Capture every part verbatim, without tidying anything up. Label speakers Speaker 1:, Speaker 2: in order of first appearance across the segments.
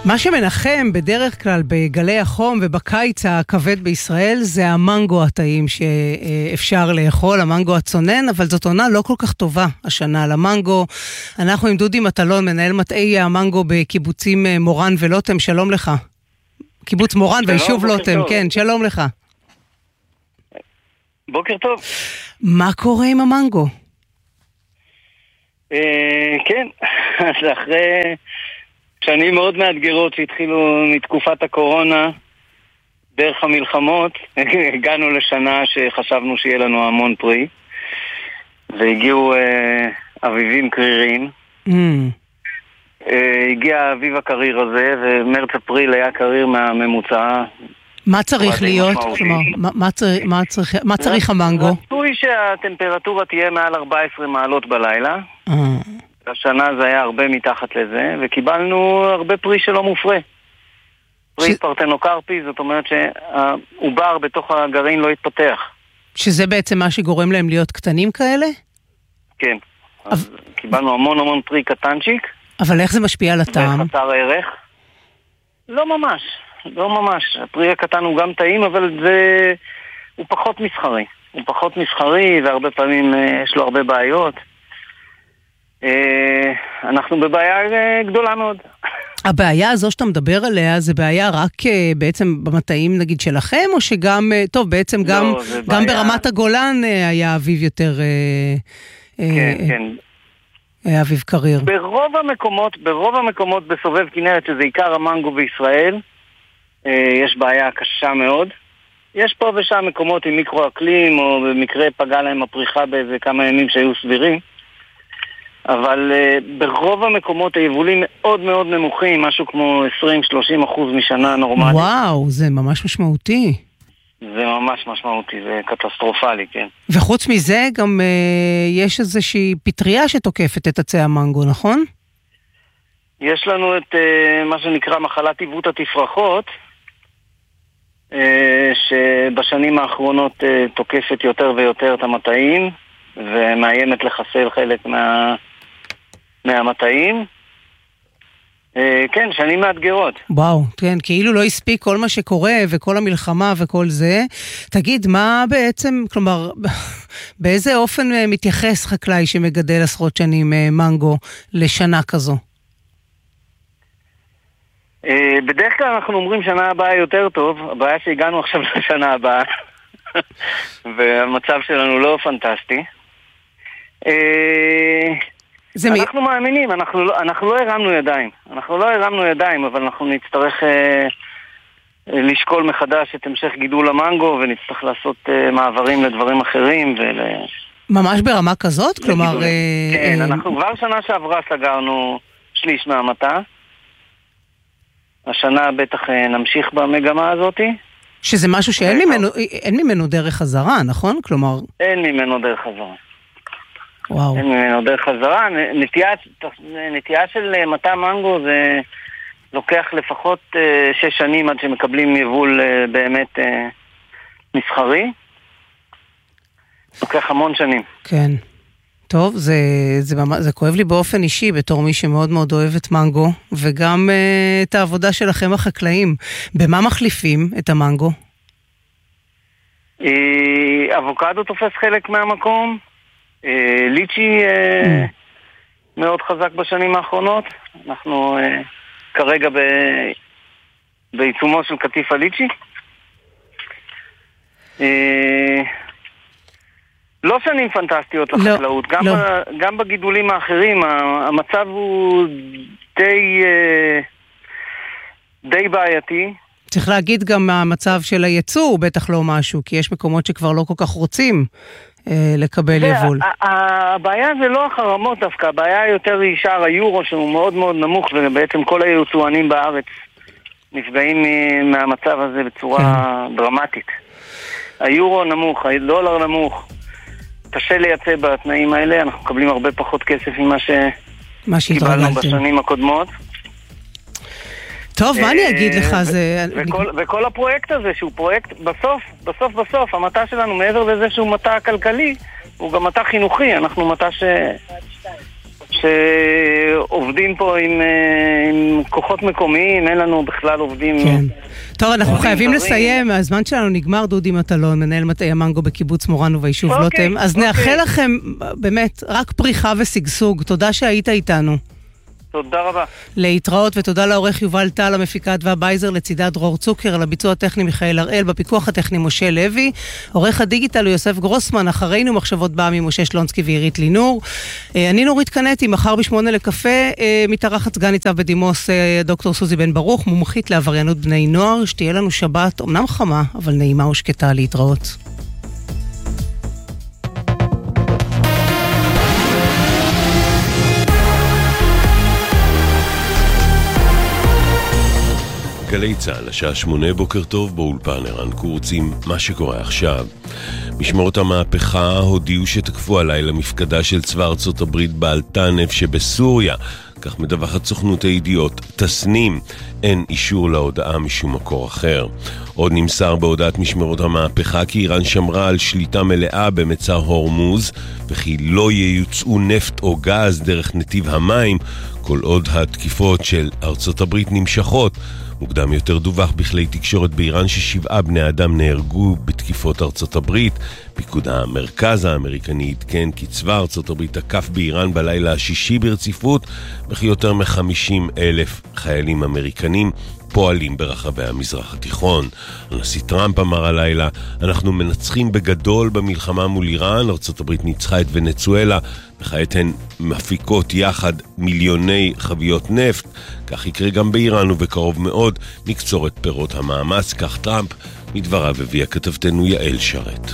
Speaker 1: מה שמנחם בדרך כלל בגלי החום ובקיץ הכבד בישראל זה המנגו הטעים שאפשר לאכול, המנגו הצונן, אבל זאת עונה לא כל כך טובה השנה למנגו. אנחנו עם דודי מטלון, מנהל מטעי המנגו בקיבוצים מורן ולוטם, שלום לך. קיבוץ מורן ויישוב לוטם, כן, שלום לך.
Speaker 2: בוקר טוב.
Speaker 1: מה קורה עם המנגו?
Speaker 2: כן, אז אחרי שנים מאוד מאתגרות שהתחילו מתקופת הקורונה דרך המלחמות, הגענו לשנה שחשבנו שיהיה לנו המון פרי, והגיעו אביבים קרירים. Mm. הגיע האביב הקריר הזה, ומרץ אפריל היה קריר מהממוצע.
Speaker 1: מה צריך להיות? כלומר, מה, מה, צריך, מה, צריך, מה צריך המנגו?
Speaker 2: רצוי שהטמפרטורה תהיה מעל ארבע עשרה מעלות בלילה. Mm. השנה זה היה הרבה מתחת לזה, וקיבלנו הרבה פרי שלא מופרה. פרי ש... פרטנוקרפי, זאת אומרת שהעובר בתוך הגרעין לא יתפתח.
Speaker 1: שזה בעצם מה שגורם להם להיות קטנים כאלה?
Speaker 2: כן. אז אבל... קיבלנו המון המון פרי קטנצ'יק.
Speaker 1: אבל איך זה משפיע על הטעם?
Speaker 2: וחסר ערך. לא ממש, לא ממש. הפרי הקטן הוא גם טעים, אבל זה... הוא פחות מסחרי. הוא פחות מסחרי, והרבה פעמים יש לו הרבה בעיות. אנחנו בבעיה גדולה מאוד.
Speaker 1: הבעיה הזו שאתה מדבר עליה, זה בעיה רק בעצם במטעים נגיד שלכם, או שגם, טוב, בעצם גם, גם ברמת הגולן היה אביב יותר,
Speaker 2: כן, כן.
Speaker 1: אביב קריר.
Speaker 2: ברוב המקומות, ברוב המקומות בסובב כנרת, שזה עיקר המנגו בישראל, יש בעיה קשה מאוד. יש פה ושם מקומות עם מיקרו-אקלים, או במקרה פגע להם הפריחה באיזה כמה ימים שהיו סבירים. אבל uh, ברוב המקומות היבולים מאוד מאוד נמוכים, משהו כמו עשרים שלושים אחוז משנה נורמלית.
Speaker 1: וואו, זה ממש משמעותי.
Speaker 2: זה ממש משמעותי, זה קטסטרופלי, כן.
Speaker 1: וחוץ מזה גם uh, יש איזושהי פטריה שתוקפת את עצי המנגו, נכון?
Speaker 2: יש לנו את uh, מה שנקרא מחלת עיוות התפרחות, uh, שבשנים האחרונות uh, תוקפת יותר ויותר את המטעים, ומאיימת לחסל חלק מה... מהמטעים. כן, שנים מאתגרות.
Speaker 1: וואו, כן, כאילו לא הספיק כל מה שקורה וכל המלחמה וכל זה. תגיד, מה בעצם, כלומר, באיזה אופן מתייחס חקלאי שמגדל עשרות שנים מנגו לשנה כזו?
Speaker 2: בדרך כלל אנחנו אומרים שנה הבאה יותר טוב, הבעיה שהגענו עכשיו לשנה הבאה, והמצב שלנו לא פנטסטי. אנחנו מ... מאמינים, אנחנו לא, אנחנו לא הרמנו ידיים. אנחנו לא הרמנו ידיים, אבל אנחנו נצטרך אה, לשקול מחדש את המשך גידול המנגו, ונצטרך לעשות אה, מעברים לדברים אחרים. ול...
Speaker 1: ממש ברמה כזאת? כלומר... אה,
Speaker 2: כן,
Speaker 1: אה...
Speaker 2: אנחנו כבר שנה שעברה סגרנו שליש מהמטה. השנה בטח אה, נמשיך במגמה הזאת.
Speaker 1: שזה משהו שאין ממנו, אין ממנו דרך חזרה, נכון? כלומר...
Speaker 2: אין ממנו דרך חזרה.
Speaker 1: וואו.
Speaker 2: אין ממנו דרך חזרה. נטייה, נטייה של מטע מנגו זה לוקח לפחות שש שנים עד שמקבלים יבול באמת מסחרי. לוקח המון שנים.
Speaker 1: כן. טוב, זה, זה, זה כואב לי באופן אישי בתור מי שמאוד מאוד אוהב את מנגו, וגם uh, את העבודה שלכם החקלאים. במה מחליפים את המנגו?
Speaker 2: אבוקדו תופס חלק מהמקום, ליצ'י mm. מאוד חזק בשנים האחרונות. אנחנו כרגע ב... בעיצומו של קטיף הליצ'י. לא שנים פנטסטיות לחקלאות, לא, גם, לא. ב, גם בגידולים האחרים המצב הוא די, די בעייתי.
Speaker 1: צריך להגיד גם המצב של הייצוא הוא בטח לא משהו, כי יש מקומות שכבר לא כל כך רוצים אה, לקבל יבול.
Speaker 2: הבעיה זה לא החרמות דווקא, הבעיה יותר היא שער היורו שהוא מאוד מאוד נמוך, ובעצם כל היצואנים בארץ נפגעים מהמצב הזה בצורה כן. דרמטית. היורו נמוך, הדולר נמוך. קשה לייצא בתנאים האלה, אנחנו מקבלים הרבה פחות כסף ממה שקיבלנו בשנים הקודמות.
Speaker 1: טוב, מה אני אגיד לך?
Speaker 2: וכל הפרויקט הזה, שהוא פרויקט, בסוף, בסוף, בסוף, המטה שלנו, מעבר לזה שהוא מטה כלכלי, הוא גם מטה חינוכי, אנחנו מטה שעובדים פה עם, עם כוחות מקומיים, אין לנו בכלל עובדים...
Speaker 1: כן. טוב, אנחנו חייבים לסיים, הזמן שלנו נגמר. דודי מטלון, מנהל מטעי המנגו בקיבוץ מורן וביישוב לוטם. אז נאחל לכם באמת רק פריחה וסגסוג. תודה שהיית איתנו.
Speaker 2: תודה רבה.
Speaker 1: להתראות, ותודה לעורך יובל טל, המפיקת והבייזר, לצידה דרור צוקר, על הביצוע הטכני מיכאל הראל, בפיקוח הטכני משה לוי, עורך הדיגיטל הוא יוסף גרוסמן, אחרינו מחשבות באה ממשה שלונסקי ועירית לינור. אני נורית קנטי, מחר בשמונה לקפה, מתארחת סגן ניצב בדימוס דוקטור סוזי בן ברוך, מומחית לעבריינות בני נוער. שתהיה לנו שבת, אמנם חמה, אבל נעימה ושקטה. להתראות.
Speaker 3: גלי צהל, השעה שמונה, בוקר טוב, באולפן ערן קורץ עם מה שקורה עכשיו. משמרות המהפכה הודיעו שתקפו הלילה מפקדה של צבא ארצות הברית באלטנף שבסוריה. כך מדווחת סוכנות הידיעות תסנים, אין אישור להודעה משום מקור אחר. עוד נמסר בהודעת משמרות המהפכה כי איראן שמרה על שליטה מלאה במצר הורמוז, וכי לא ייוצאו נפט או גז דרך נתיב המים כל עוד התקיפות של ארצות הברית נמשכות. מוקדם יותר דווח בכלי תקשורת באיראן ששבעה בני אדם נהרגו בתקיפות ארצות הברית. פיקוד המרכז האמריקני עדכן כי צבא ארצות הברית תקף באיראן בלילה השישי ברציפות, וכי יותר מ-חמישים אלף חיילים אמריקנים פועלים ברחבי המזרח התיכון. הנשיא טראמפ אמר הלילה, אנחנו מנצחים בגדול במלחמה מול איראן, ארצות הברית ניצחה את ונצואלה, וכעת הן מפיקות יחד מיליוני חביות נפט, כך יקרה גם באיראן ובקרוב מאוד נקצור את פירות המאמץ, כך טראמפ, מדבריו הביאה כתבתנו יעל שרת.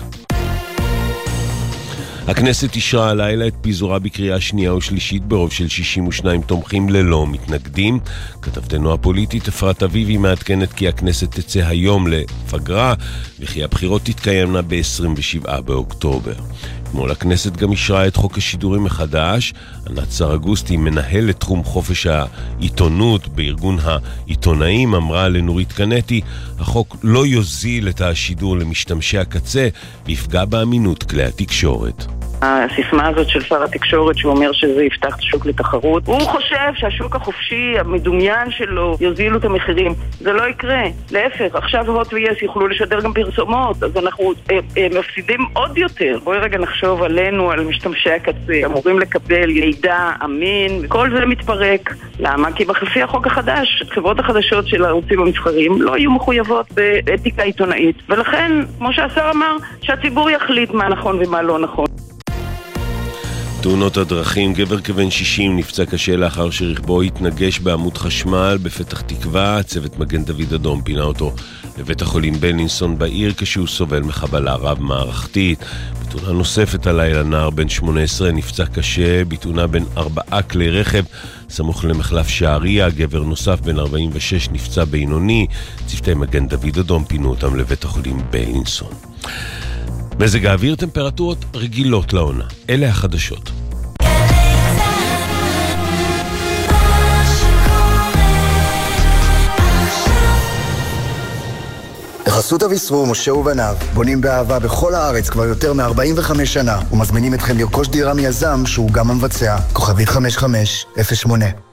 Speaker 3: הכנסת אישרה הלילה את פיזורה בקריאה שנייה ושלישית ברוב של שישים ושניים תומכים ללא מתנגדים. כתבתנו הפוליטית אפרת אביבי מעדכנת כי הכנסת תצא היום לפגרה וכי הבחירות תתקיימנה ב-עשרים ושבעה באוקטובר. אתמול הכנסת גם אישרה את חוק השידורים מחדש. ענת סרגוסטי, מנהלת תחום חופש העיתונות בארגון העיתונאים, אמרה לנורית קנטי, החוק לא יוזיל את השידור למשתמשי הקצה ויפגע באמינות כלי התקשורת.
Speaker 4: הסיסמה הזאת של שר התקשורת שהוא אומר שזה יפתח את השוק לתחרות, הוא חושב שהשוק החופשי המדומיין שלו יוזילו את המחירים. זה לא יקרה, להפך, עכשיו הוט ויס יוכלו לשדר גם פרסומות, אז אנחנו אה, אה, מפסידים עוד יותר. בואי רגע נחשוב עלינו, על משתמשי הקצה, אמורים לקבל מידע אמין, כל זה מתפרק. למה? כי בחפי החוק החדש, חברות החדשות של הערוצים המסחריים לא יהיו מחויבות באתיקה עיתונאית, ולכן, כמו שהשר אמר, שהציבור יחליט מה נכון ומה לא נכון.
Speaker 3: תאונות הדרכים, גבר כבן שישים נפצע קשה לאחר שרכבו התנגש בעמוד חשמל בפתח תקווה. צוות מגן דוד אדום פינה אותו לבית החולים בלינסון בעיר כשהוא סובל מחבלה רב מערכתית. בתאונה נוספת הלילה נער בן שמונה עשרה נפצע קשה בתאונה בין ארבעה כלי רכב סמוך למחלף שעריה. גבר נוסף בן ארבעים ושש נפצע בינוני. צוותי מגן דוד אדום פינו אותם לבית החולים בלינסון. מזג האוויר, טמפרטורות רגילות לעונה. אלה החדשות.
Speaker 5: בחסות אביסרו, משה ובניו, בונים באהבה בכל הארץ כבר יותר מ-ארבעים וחמש שנה, ומזמינים אתכם לרכוש דירה מיזם שהוא גם המבצע. כוכבית חמש חמש אפס שמונה.